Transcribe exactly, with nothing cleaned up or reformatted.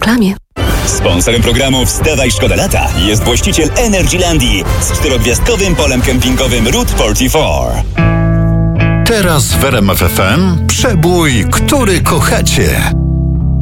reklamie. Sponsorem programu Wstawaj Szkoda Lata jest właściciel Energylandii z czterogwiazdkowym polem kempingowym Route czterdzieści cztery. Teraz w R M F F M przebój, który kochacie.